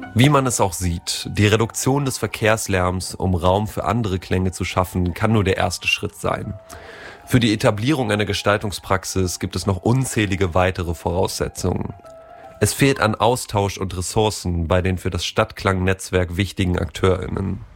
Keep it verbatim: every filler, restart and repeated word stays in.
Wie man es auch sieht, die Reduktion des Verkehrslärms, um Raum für andere Klänge zu schaffen, kann nur der erste Schritt sein. Für die Etablierung einer Gestaltungspraxis gibt es noch unzählige weitere Voraussetzungen. Es fehlt an Austausch und Ressourcen bei den für das Stadtklangnetzwerk wichtigen AkteurInnen.